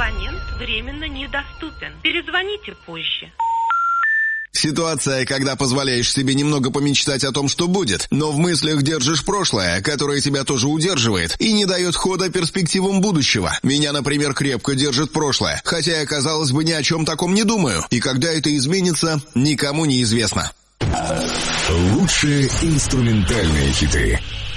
Абонент временно недоступен. Перезвоните позже. Ситуация, когда позволяешь себе немного помечтать о том, что будет, но в мыслях держишь прошлое, которое тебя тоже удерживает и не дает хода перспективам будущего. Меня, например, крепко держит прошлое, хотя я, казалось бы, ни о чем таком не думаю. И когда это изменится, никому не известно. Лучшие инструментальные хиты.